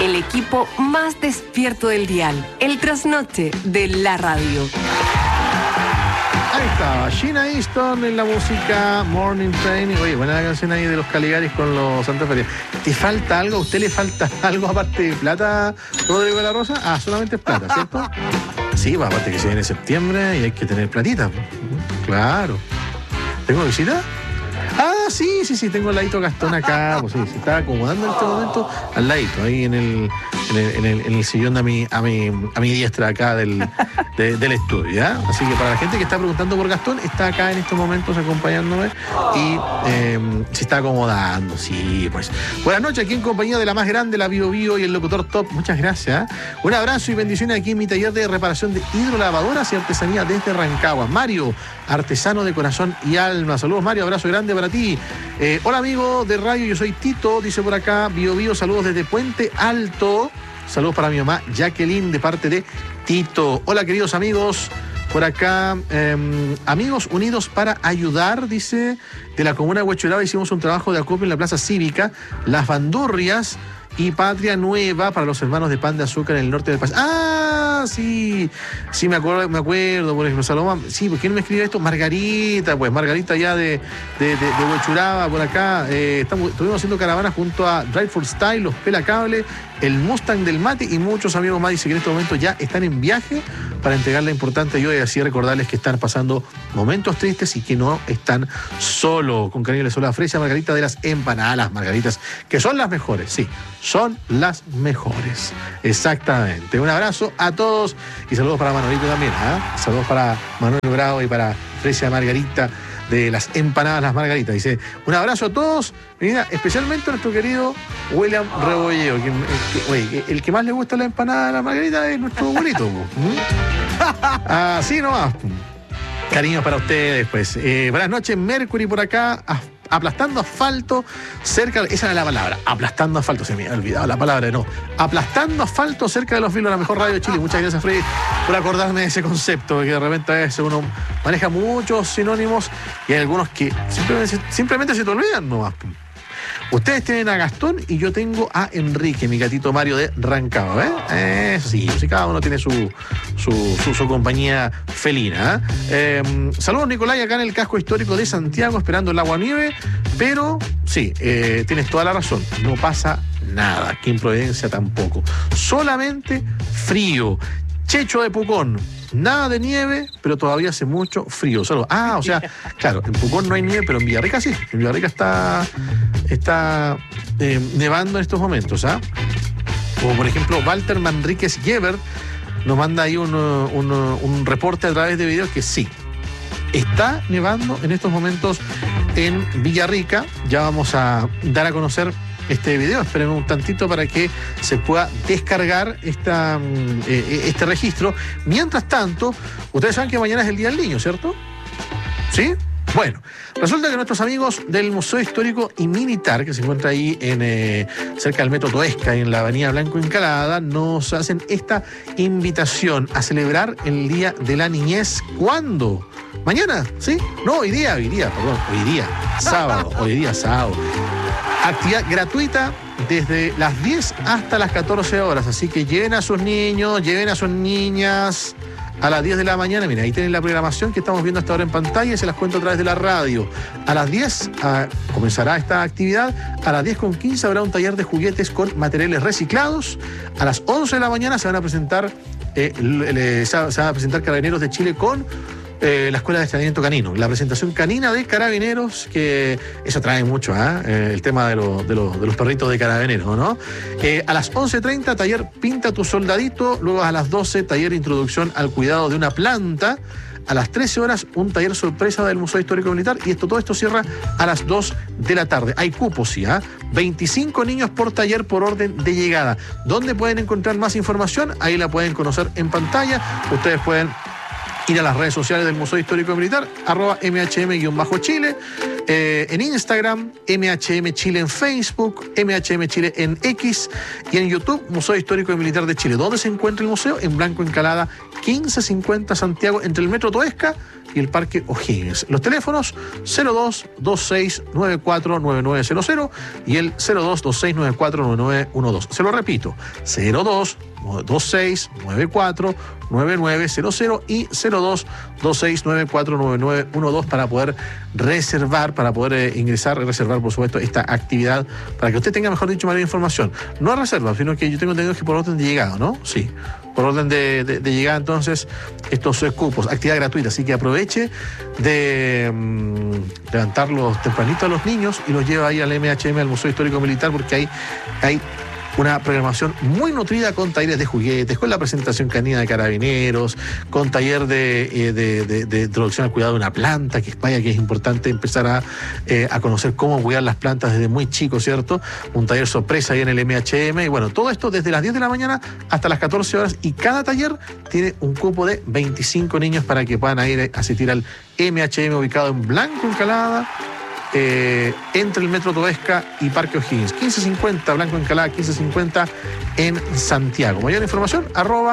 El equipo más despierto del dial. El trasnoche de la radio. Ahí estaba, Sheena Easton en la música Morning Train. Oye, buena la canción ahí de los Caligaris con los Santa Feria. ¿Te falta algo? ¿A usted le falta algo aparte de plata, Rodrigo de la Rosa? Ah, solamente es plata, ¿cierto? Sí, pues aparte que se viene septiembre y hay que tener platita. Claro. ¿Tengo visita? Ah, sí, tengo al ladito Gastón acá, pues sí, se está acomodando en este momento al ladito, ahí en el sillón a mi diestra acá del estudio, ¿ya? Así que para la gente que está preguntando por Gastón, está acá en estos momentos acompañándome y se está acomodando, sí, pues. Buenas noches, aquí en compañía de la más grande, la Bio Bio y el locutor Top, muchas gracias. Un abrazo y bendiciones aquí en mi taller de reparación de hidrolavadoras y artesanía desde Rancagua. Mario, artesano de corazón y alma. Saludos, Mario, abrazo grande para ti. Hola, amigo de radio, yo soy Tito, dice por acá, Bio Bio, saludos desde Puente Alto. Saludos para mi mamá Jacqueline de parte de Tito. Hola, queridos amigos, por acá, amigos unidos para ayudar, dice, de la comuna de Huechuraba, hicimos un trabajo de acopio en la plaza cívica, Las Bandurrias y Patria Nueva para los hermanos de Pan de Azúcar en el norte del país. ¡Ah! Sí, me acuerdo, por ejemplo, Salomón. Sí, ¿por quién me escribe esto? Margarita, pues, Margarita ya de Huechuraba, por acá. Estuvimos haciendo caravana junto a Drive for Style, los Pelacable, el Mustang del Mate y muchos amigos más. Dice que en este momento ya están en viaje para entregar la importante ayuda y así recordarles que están pasando momentos tristes y que no están solos. Con cariño les saluda Fresia Margarita de las empanadas, las margaritas, que son las mejores, sí, son las mejores. Exactamente. Un abrazo a todos y saludos para Manolito también, ¿eh? Saludos para Manuel Bravo y para Fresia Margarita de las empanadas, las margaritas. Dice, un abrazo a todos, mira, especialmente a nuestro querido William Rebolleo, el que más le gusta la empanada de la margarita es nuestro abuelito. Así nomás. Cariños para ustedes, pues. Buenas noches, Mercury por acá, aplastando asfalto cerca, esa era la palabra, aplastando asfalto, se me había olvidado la palabra, no, aplastando asfalto cerca de los Vilos, la mejor radio de Chile. Muchas gracias, Freddy, por acordarme de ese concepto, que de repente a veces uno maneja muchos sinónimos y hay algunos que simplemente se te olvidan nomás. Ustedes tienen a Gastón y yo tengo a Enrique, mi gatito Mario de Rancagua, ¿eh? Eso sí, cada uno tiene su compañía felina, ¿eh? Saludos, Nicolai, acá en el casco histórico de Santiago, esperando el agua nieve, pero sí, tienes toda la razón, no pasa nada, aquí en Providencia tampoco, solamente frío. Checho de Pucón, nada de nieve, pero todavía hace mucho frío. Solo, o sea, claro, en Pucón no hay nieve, pero en Villarrica sí. En Villarrica está nevando en estos momentos, ¿ah? Como por ejemplo, Walter Manríquez Gebert nos manda ahí un reporte a través de videos que sí, está nevando en estos momentos en Villarrica. Ya vamos a dar a conocer este video, esperen un tantito para que se pueda descargar este registro. Mientras tanto, ustedes saben que mañana es el Día del Niño, ¿cierto? ¿Sí? Bueno, resulta que nuestros amigos del Museo Histórico y Militar, que se encuentra ahí cerca del Metro Toesca, en la Avenida Blanco Encalada, nos hacen esta invitación a celebrar el Día de la Niñez. ¿Cuándo? ¿Mañana? ¿Sí? No, hoy día, sábado. Actividad gratuita desde las 10 hasta las 14 horas. Así que lleven a sus niños, lleven a sus niñas a las 10 de la mañana. Mira, ahí tienen la programación que estamos viendo hasta ahora en pantalla y se las cuento a través de la radio. A las 10 comenzará esta actividad. A las 10:15 habrá un taller de juguetes con materiales reciclados. A las 11 de la mañana se van a presentar Carabineros de Chile con la Escuela de Entrenamiento Canino, la presentación canina de Carabineros, que eso trae mucho, el tema de los perritos de Carabineros, ¿no? A las 11:30, taller Pinta tu Soldadito. Luego a las 12, taller Introducción al Cuidado de una Planta. A las 13 horas, un taller sorpresa del Museo Histórico Militar. Y todo esto cierra a las 2 de la tarde. Hay cupos, sí, 25 niños por taller por orden de llegada. ¿Dónde pueden encontrar más información? Ahí la pueden conocer en pantalla. Ustedes pueden ir a las redes sociales del Museo Histórico Militar, @MHM-Chile, en Instagram, MHM Chile en Facebook, MHM Chile en X y en YouTube, Museo Histórico y Militar de Chile. ¿Dónde se encuentra el museo? En Blanco Encalada, 1550 Santiago, entre el Metro Toesca y el Parque O'Higgins. Los teléfonos 02-2694-9900 y el 02-2694-9912. Se lo repito, 02-2694-9900 y 02-2694-9912 para poder reservar, para poder ingresar y reservar, por supuesto, esta actividad, para que usted tenga, mejor dicho, mayor información. No reserva, sino que yo tengo entendido que por orden de llegada, ¿no? Sí, por orden de llegada, entonces, estos cupos, actividad gratuita, así que aproveche de levantarlos tempranito a los niños y los lleva ahí al MHM, al Museo Histórico Militar, porque hay una programación muy nutrida con talleres de juguetes, con la presentación canina de carabineros, con taller de introducción al cuidado de una planta, que es importante empezar a conocer cómo cuidar las plantas desde muy chico, ¿cierto? Un taller sorpresa ahí en el MHM, y bueno, todo esto desde las 10 de la mañana hasta las 14 horas, y cada taller tiene un cupo de 25 niños para que puedan ir a asistir al MHM, ubicado en Blanco Encalada, entre el Metro Toesca y Parque O'Higgins, 1550 Blanco Encalada, 1550 en Santiago. Mayor información,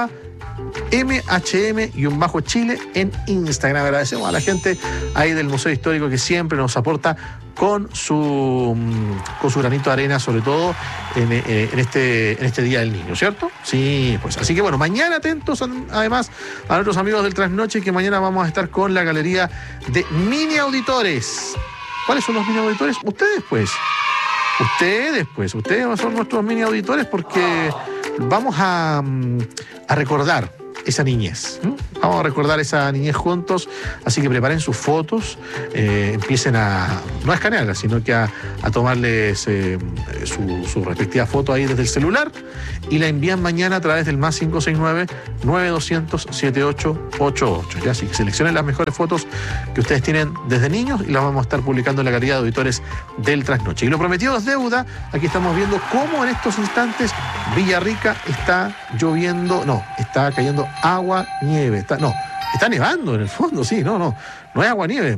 @MHM_Chile en Instagram. Agradecemos a la gente ahí del Museo Histórico que siempre nos aporta con su granito de arena, sobre todo en este Día del Niño, ¿cierto? Sí, pues así que bueno, mañana atentos además a nuestros amigos del Trasnoche, que mañana vamos a estar con la galería de mini auditores. ¿Cuáles son los mini auditores? Ustedes son nuestros mini auditores, porque vamos a recordar esa niñez. Vamos a recordar esa niñez juntos, así que preparen sus fotos, empiecen no a escanearlas, sino que a tomarles su respectiva foto ahí desde el celular, y la envían mañana a través del más 569-9200-7888. Ya, así que seleccionen las mejores fotos que ustedes tienen desde niños y las vamos a estar publicando en la galería de auditores del Trasnoche. Y lo prometido es deuda. Aquí estamos viendo cómo en estos instantes Villarrica está cayendo agua, nieve. Está nevando en el fondo, sí, no es agua, nieve.